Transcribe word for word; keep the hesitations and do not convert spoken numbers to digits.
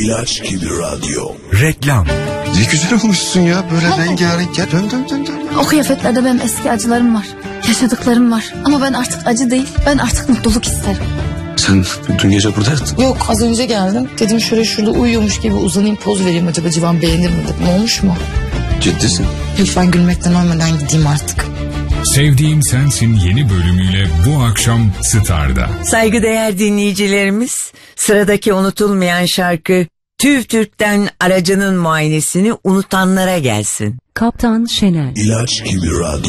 İlaç gibi radyo. Reklam. Ne güzel olmuşsun ya, böyle rengarenk. Ya dön dön dön dön. O kıyafetlerde benim eski acılarım var. Yaşadıklarım var. Ama ben artık acı değil, ben artık mutluluk isterim. Sen dün gece burada yattın. Yok, az önce geldim. Dedim şöyle şurada uyuyormuş gibi uzanayım, poz vereyim, acaba Civan beğenir mi dedim. Olmuş mu? Ciddisin. Lütfen gülmekten ölmeden gideyim artık. Sevdiğim Sensin yeni bölümüyle bu akşam Star'da. Saygıdeğer dinleyicilerimiz, sıradaki unutulmayan şarkı TÜV TÜRK'ten aracının muayenesini unutanlara gelsin. Kaptan Şener. İlaç gibi radyo.